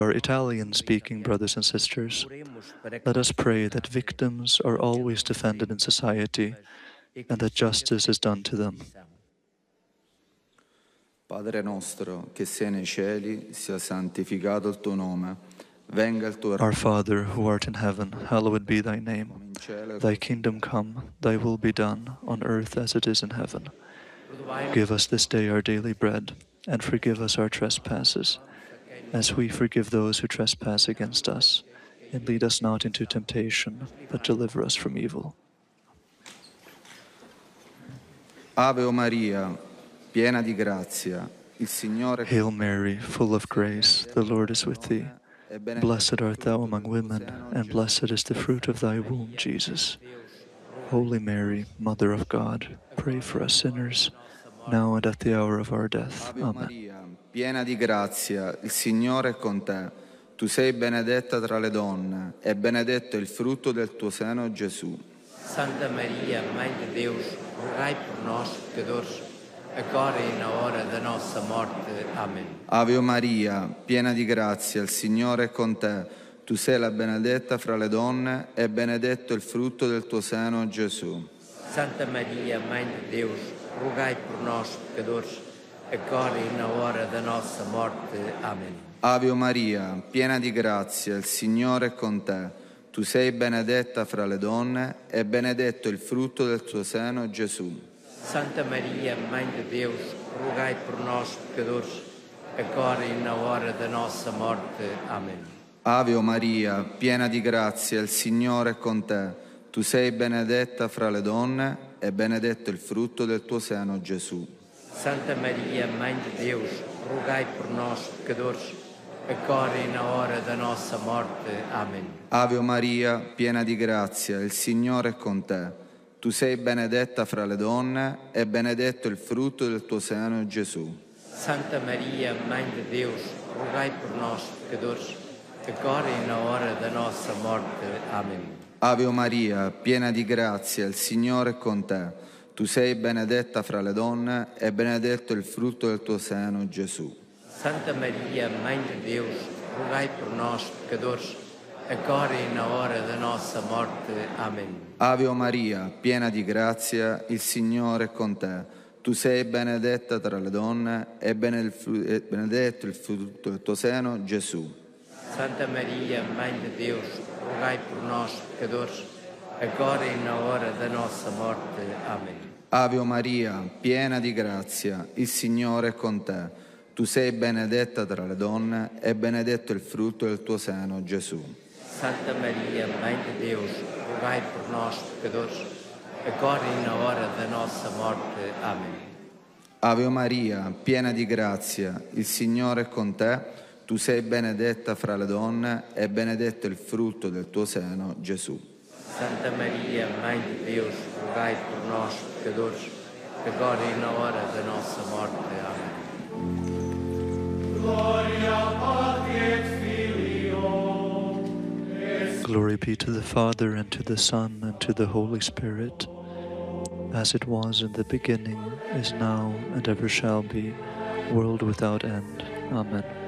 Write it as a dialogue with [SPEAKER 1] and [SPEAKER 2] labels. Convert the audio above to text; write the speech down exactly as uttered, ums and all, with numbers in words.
[SPEAKER 1] Our Italian-speaking brothers and sisters, let us pray that victims are always defended in society and that justice is done to them.
[SPEAKER 2] Padre nostro, che sei nei cieli, sia santificato il tuo nome. Venga il tuo
[SPEAKER 1] Our Father, who art in heaven, hallowed be thy name. Thy kingdom come, thy will be done, on earth as it is in heaven. Give us this day our daily bread, and forgive us our trespasses, as we forgive those who trespass against us. And lead us not into temptation, but deliver us from evil.
[SPEAKER 2] Ave o Maria, piena di grazia, il Signore...
[SPEAKER 1] Hail Mary, full of grace, the Lord is with thee. Blessed art thou among women, and blessed is the fruit of thy womb, Jesus. Holy Mary, Mother of God, pray for us sinners, now and at the hour of our death.
[SPEAKER 2] Ave o
[SPEAKER 1] Amen.
[SPEAKER 2] Maria, piena di grazia, il Signore è con te. Tu sei benedetta tra le donne, e benedetto è il frutto del tuo seno, Gesù.
[SPEAKER 3] Santa Maria, Mãe de Deus, rogai por nós, pecadores, agora e na hora da nossa morte. Amen.
[SPEAKER 2] Ave o Maria, piena di grazia, il Signore è con te. Tu sei la benedetta fra le donne, e benedetto il frutto del tuo seno, Gesù.
[SPEAKER 3] Santa Maria, Mãe de Deus, rogai por nós, pecadores, agora e na hora da nossa morte. Amen.
[SPEAKER 2] Ave o Maria, piena di grazia, il Signore è con te. Tu sei benedetta fra le donne, e benedetto il frutto del tuo seno, Gesù.
[SPEAKER 3] Santa Maria, Mãe de Deus, rogai por nós, pecadores, agora e na hora da nossa morte. Amen.
[SPEAKER 2] Ave o Maria, piena di grazia, il Signore è con te. Tu sei benedetta fra le donne, e benedetto il frutto del tuo seno, Gesù.
[SPEAKER 3] Santa Maria, Mãe de Deus, rogai por nós, pecadores, agora e na hora da nossa morte. Amen.
[SPEAKER 2] Ave o Maria, piena di grazia, il Signore è con te. Tu sei benedetta fra le donne, e benedetto il frutto del tuo seno, Gesù.
[SPEAKER 3] Santa Maria, Mãe de Deus, rogai por nós, pecadores, agora e na hora da nossa morte. Amen.
[SPEAKER 2] Ave o Maria, piena di grazia, il Signore è con te. Tu sei benedetta fra le donne, e benedetto il frutto del tuo seno, Gesù.
[SPEAKER 3] Santa Maria, Mãe de Deus, rogai por nós, pecadores, agora e na hora da nossa morte. Amen.
[SPEAKER 2] Ave o Maria, piena di grazia, il Signore è con te. Tu sei benedetta tra le donne, e benedetto il frutto del tuo seno, Gesù.
[SPEAKER 3] Santa Maria, Mãe de Deus, rogai por nós, pecadores, agora e na hora da nossa morte. Amen.
[SPEAKER 2] Ave o Maria, piena di grazia, il Signore è con te. Tu sei benedetta tra le donne, e benedetto il frutto del tuo seno, Gesù.
[SPEAKER 3] Santa Maria, Mãe de Deus, rogai por nós, pecadores, agora e na hora da nossa morte. Amen.
[SPEAKER 2] Ave o Maria, piena di grazia, il Signore è con te. Tu sei benedetta fra le donne, e benedetto il frutto del tuo seno, Gesù.
[SPEAKER 3] Santa Maria, Mãe de Deus, rogai por nós, pecadores, agora e na hora da nossa morte. Amen.
[SPEAKER 4] Gloria Patri et Filio.
[SPEAKER 1] Glory be to the Father, and to the Son, and to the Holy Spirit, as it was in the beginning, is now, and ever shall be, world without end. Amen.